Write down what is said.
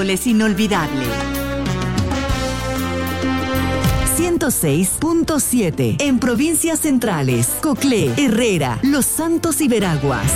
miércoles inolvidable. 106.7 en provincias centrales, Coclé, Herrera, Los Santos y Veraguas.